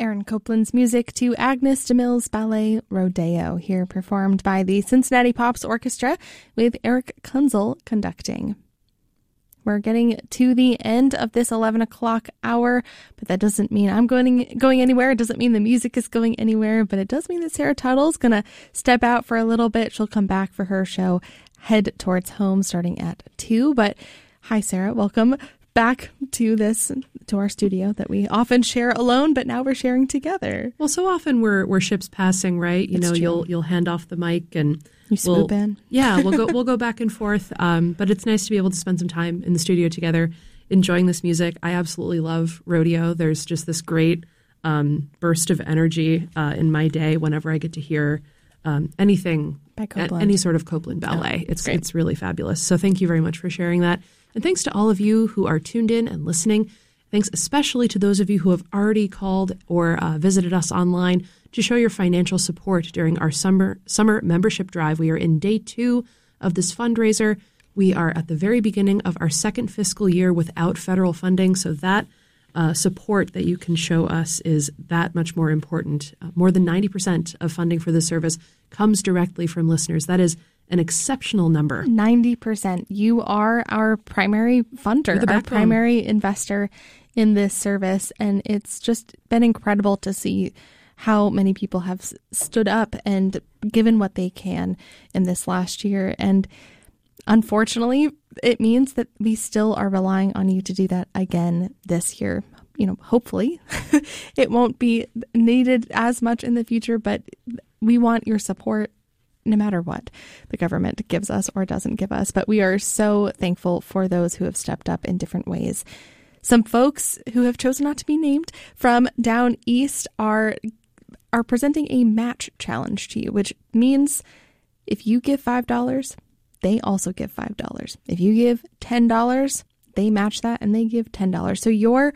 Aaron Copland's music to Agnes DeMille's ballet Rodeo, here performed by the Cincinnati Pops Orchestra with Eric Kunzel conducting. We're getting to the end of this 11 o'clock hour, but that doesn't mean I'm going anywhere. It doesn't mean the music is going anywhere, but it does mean that Sarah Tuttle is going to step out for a little bit. She'll come back for her show, Head Towards Home, starting at 2. But hi, Sarah. Welcome back to our studio that we often share alone, but now we're sharing together. Well, so often we're ships passing, right? You'll hand off the mic and you swoop in. Yeah, we'll go back and forth. But it's nice to be able to spend some time in the studio together, enjoying this music. I absolutely love Rodeo. There's just this great burst of energy in my day whenever I get to hear anything, any sort of Copland ballet. It's really fabulous. So thank you very much for sharing that. And thanks to all of you who are tuned in and listening. Thanks especially to those of you who have already called or visited us online to show your financial support during our summer membership drive. We are in day 2 of this fundraiser. We are at the very beginning of our second fiscal year without federal funding, so that support that you can show us is that much more important. More than 90% of funding for this service comes directly from listeners. That is an exceptional number. 90%. You are our primary funder, our primary investor in this service. And it's just been incredible to see how many people have stood up and given what they can in this last year. And unfortunately, it means that we still are relying on you to do that again this year. Hopefully it won't be needed as much in the future, but we want your support no matter what the government gives us or doesn't give us. But we are so thankful for those who have stepped up in different ways. Some folks who have chosen not to be named from down east are presenting a match challenge to you, which means if you give $5, they also give $5. If you give $10, they match that and they give $10. So your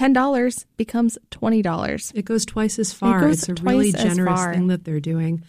$10 becomes $20. It goes twice as far. It's a really generous thing that they're doing.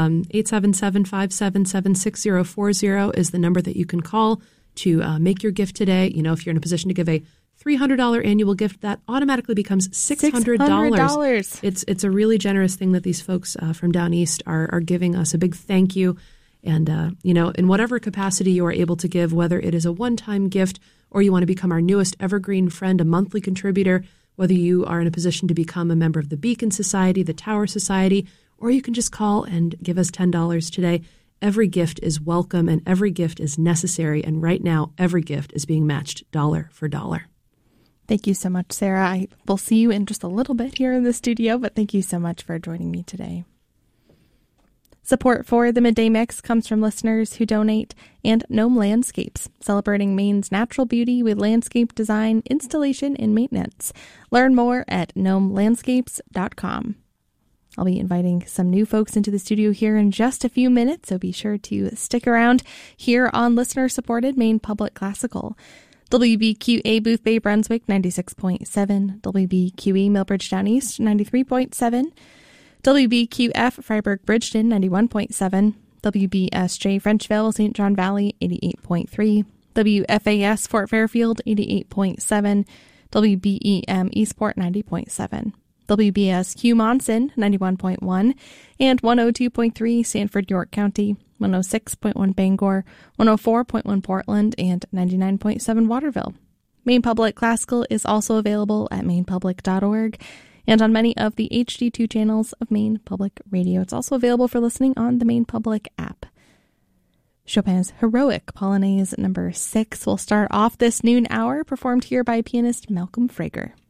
877-577-6040 is the number that you can call to make your gift today. If you're in a position to give a $300 annual gift, that automatically becomes $600. It's a really generous thing that these folks from down east are giving us. A big thank you. And, in whatever capacity you are able to give, whether it is a one-time gift or you want to become our newest evergreen friend, a monthly contributor, whether you are in a position to become a member of the Beacon Society, the Tower Society, or you can just call and give us $10 today. Every gift is welcome and every gift is necessary. And right now, every gift is being matched dollar for dollar. Thank you so much, Sarah. I will see you in just a little bit here in the studio, but thank you so much for joining me today. Support for the Midday Mix comes from listeners who donate and Gnome Landscapes, celebrating Maine's natural beauty with landscape design, installation, and maintenance. Learn more at gnomelandscapes.com. I'll be inviting some new folks into the studio here in just a few minutes, so be sure to stick around here on listener-supported Maine Public Classical. WBQA Booth Bay Brunswick 96.7, WBQE Millbridge Down East 93.7, WBQF Freiburg Bridgeton 91.7, WBSJ Frenchville St. John Valley 88.3, WFAS Fort Fairfield 88.7, WBEM Eastport 90.7. WBSQ Monson 91.1 and 102.3 Sanford, York County, 106.1 Bangor, 104.1 Portland, and 99.7 Waterville. Maine Public Classical is also available at mainepublic.org and on many of the HD2 channels of Maine Public Radio. It's also available for listening on the Maine Public app. Chopin's Heroic Polonaise No. 6 will start off this noon hour, performed here by pianist Malcolm Frager.